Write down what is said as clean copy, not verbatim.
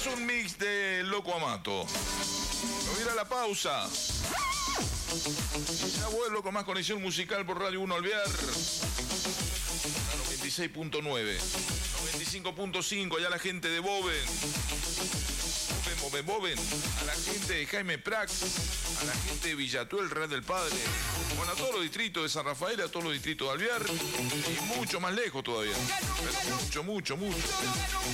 es un mix de Loco Amato. Voy a ir a la pausa. Ya vuelvo con más conexión musical por Radio 1 Alvear. 96.9. 95.5. Allá la gente de Boven. Boven. A la gente de Jaime Prax. A la gente de Villatuel, Real del Padre. Bueno, a todos los distritos de San Rafael, a todos los distritos de Alvear. Y mucho más lejos todavía. Pero mucho.